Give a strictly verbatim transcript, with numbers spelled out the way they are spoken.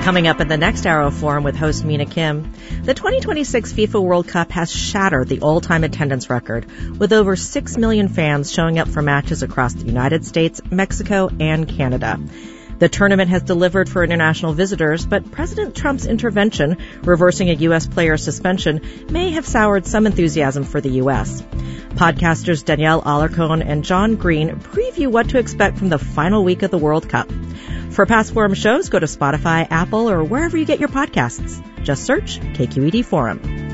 Coming up in the next Arrow Forum with host Mina Kim, the twenty twenty-six FIFA World Cup has shattered the all-time attendance record, with over six million fans showing up for matches across the United States, Mexico, and Canada. The tournament has delivered for international visitors, but President Trump's intervention, reversing a U S player's suspension, may have soured some enthusiasm for the U S. Podcasters Danielle Alarcon and John Green preview what to expect from the final week of the World Cup. For past Forum shows, go to Spotify, Apple, or wherever you get your podcasts. Just search K Q E D Forum.